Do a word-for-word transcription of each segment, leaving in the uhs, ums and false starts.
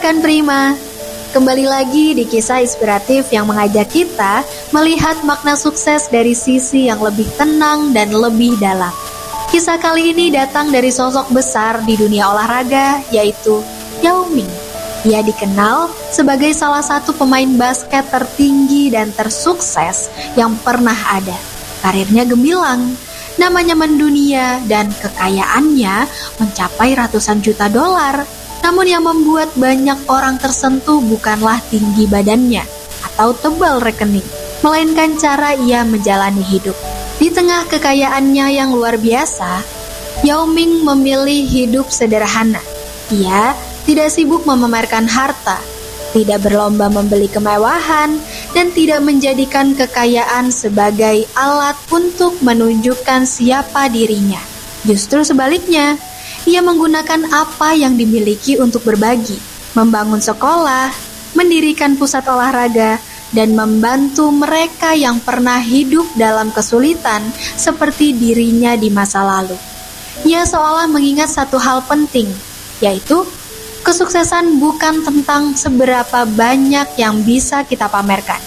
rekan Prima, kembali lagi di kisah inspiratif yang mengajak kita melihat makna sukses dari sisi yang lebih tenang dan lebih dalam. Kisah kali ini datang dari sosok besar di dunia olahraga, yaitu Yao Ming. Ia dikenal sebagai salah satu pemain basket tertinggi dan tersukses yang pernah ada. Karirnya gemilang, namanya mendunia, dan kekayaannya mencapai ratusan juta dolar. Namun yang membuat banyak orang tersentuh bukanlah tinggi badannya atau tebal rekening, melainkan cara ia menjalani hidup. Di tengah kekayaannya yang luar biasa, Yao Ming memilih hidup sederhana. Ia tidak sibuk memamerkan harta, tidak berlomba membeli kemewahan, dan tidak menjadikan kekayaan sebagai alat untuk menunjukkan siapa dirinya. Justru sebaliknya, ia menggunakan apa yang dimiliki untuk berbagi, membangun sekolah, mendirikan pusat olahraga, dan membantu mereka yang pernah hidup dalam kesulitan seperti dirinya di masa lalu. Ia seolah mengingat satu hal penting, yaitu kesuksesan bukan tentang seberapa banyak yang bisa kita pamerkan,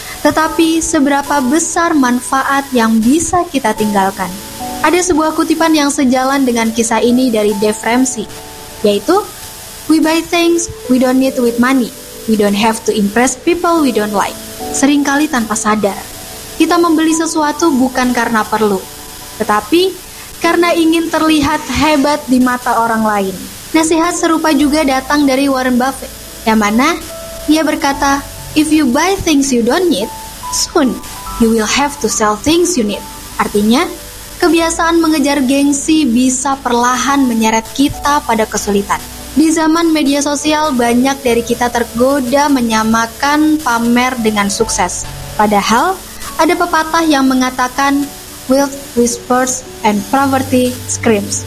tetapi seberapa besar manfaat yang bisa kita tinggalkan. Ada sebuah kutipan yang sejalan dengan kisah ini dari Dave Ramsey, yaitu, "We buy things we don't need with money. We don't have to impress people we don't like." Seringkali tanpa sadar, kita membeli sesuatu bukan karena perlu, tetapi karena ingin terlihat hebat di mata orang lain. Nasihat serupa juga datang dari Warren Buffett, yang mana ia berkata, "If you buy things you don't need, soon you will have to sell things you need." Artinya, kebiasaan mengejar gengsi bisa perlahan menyeret kita pada kesulitan. Di zaman media sosial, banyak dari kita tergoda menyamakan pamer dengan sukses. Padahal, ada pepatah yang mengatakan, "Wealth whispers and poverty screams."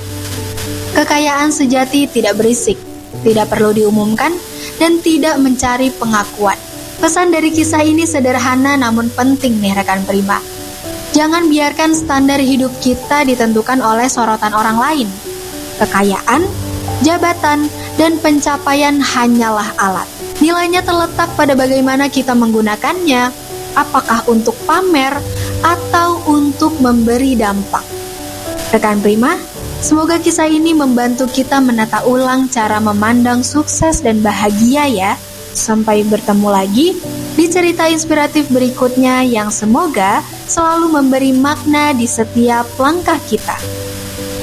Kekayaan sejati tidak berisik, tidak perlu diumumkan, dan tidak mencari pengakuan. Pesan dari kisah ini sederhana namun penting nih rekan Prima. Jangan biarkan standar hidup kita ditentukan oleh sorotan orang lain. Kekayaan, jabatan, dan pencapaian hanyalah alat. Nilainya terletak pada bagaimana kita menggunakannya, apakah untuk pamer atau untuk memberi dampak. Rekan Prima, semoga kisah ini membantu kita menata ulang cara memandang sukses dan bahagia ya. Sampai bertemu lagi di cerita inspiratif berikutnya yang semoga selalu memberi makna di setiap langkah kita.